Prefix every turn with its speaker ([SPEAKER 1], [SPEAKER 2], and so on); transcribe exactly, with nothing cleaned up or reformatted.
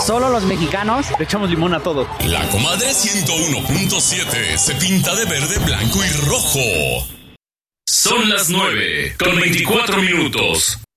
[SPEAKER 1] Solo los mexicanos le echamos limón a todo.
[SPEAKER 2] La Comadre ciento uno punto siete se pinta de verde, blanco y rojo. Son las nueve con veinticuatro minutos.